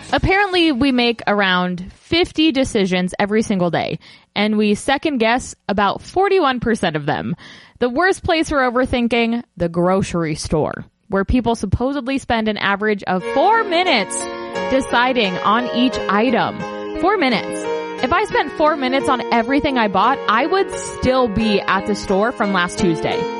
Apparently, we make around 50 decisions every single day, and we second guess about 41% of them. The worst place for overthinking, the grocery store, where people supposedly spend an average of 4 minutes deciding on each item. 4 minutes. If I spent 4 minutes on everything I bought, I would still be at the store from last Tuesday.